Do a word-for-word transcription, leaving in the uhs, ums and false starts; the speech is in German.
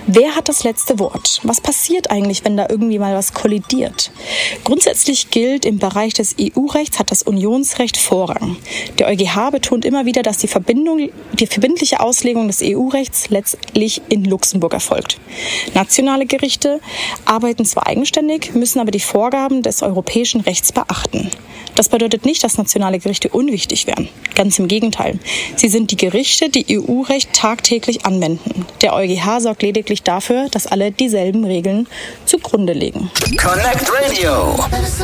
Wer hat das letzte Wort? Was passiert eigentlich, wenn da irgendwie mal was kollidiert? Grundsätzlich gilt, im Bereich des E U-Rechts hat das Unionsrecht Vorrang. Der EuGH betont immer wieder, dass die Verbindung, die verbindliche Auslegung des E U-Rechts letztlich in Luxemburg erfolgt. Nationale Gerichte arbeiten zwar eigenständig, müssen aber die Vorgaben des europäischen Rechts beachten. Das bedeutet nicht, dass nationale Gerichte unwichtig wären. Ganz im Gegenteil. Sie sind die Gerichte, die E U-Recht tagtäglich anwenden. Der EuGH sorgt lediglich dafür, dass alle dieselben Regeln zugrunde legen. Connect Radio.